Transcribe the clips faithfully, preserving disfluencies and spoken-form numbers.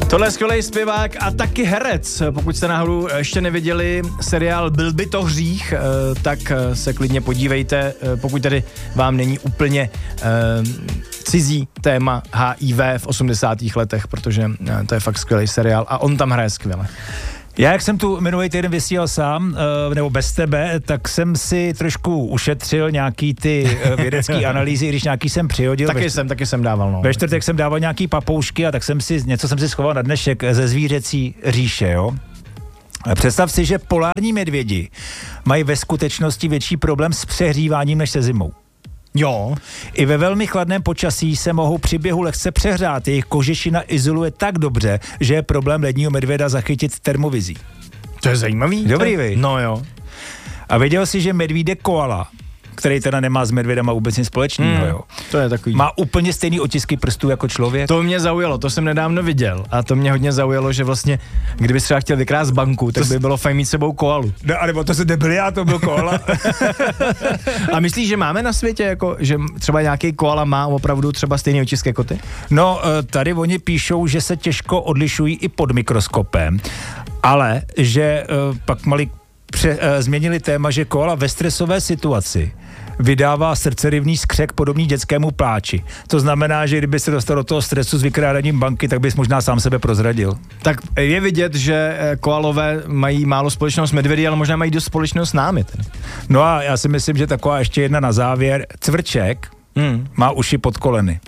Tohle je skvělý zpěvák a taky herec. Pokud jste náhodou ještě neviděli seriál Byl by to hřích, tak se klidně podívejte, pokud tedy vám není úplně cizí téma H I V v osmdesátých letech, protože to je fakt skvělý seriál a on tam hraje skvěle. Já, jak jsem tu minulý týden vysílal sám, nebo bez tebe, tak jsem si trošku ušetřil nějaký ty vědecký analýzy, když nějaký jsem přihodil. Taky ve, jsem, taky jsem dával, no. Ve čtvrtek jsem dával nějaký papoušky a tak jsem si, něco jsem si schoval na dnešek ze zvířecí říše, jo. Představ si, že polární medvědi mají ve skutečnosti větší problém s přehříváním než se zimou. Jo. I ve velmi chladném počasí se mohou při běhu lehce přehrát. Jejich kožešina izoluje tak dobře, že je problém ledního medvěda zachytit termovizí. To je zajímavý. Dobrý, vy. No jo. A věděl jsi, že medvídek koala, který teda nemá s medvědama vůbec nic společného, mm, jo. To je takový. Má úplně stejný otisky prstů jako člověk. To mě zaujalo, to jsem nedávno viděl a to mě hodně zaujalo, že vlastně, kdybys třeba chtěl vykrást banku, tak by bylo fajn mít sebou koalu. No, anebo to se nebyl já, to byl koala. A myslíš, že máme na světě, jako, že třeba nějaký koala má opravdu třeba stejný otisk jako ty? No, tady oni píšou, že se těžko odlišují i pod mikroskopem, ale že uh, pak mali pře, uh, změnili téma, že koala ve stresové situaci vydává srdcerivný skřek podobný dětskému pláči. To znamená, že kdyby se dostal do toho stresu s vykrádáním banky, tak bys možná sám sebe prozradil. Tak je vidět, že koalové mají málo společného s medvědy, ale možná mají dost společného s námi. Tedy. No a já si myslím, že taková ještě jedna na závěr. Cvrček hmm. má uši pod koleny.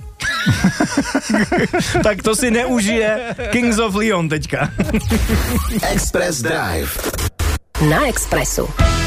Tak to si neužije Kings of Leon teďka. Express Drive. Na Expressu.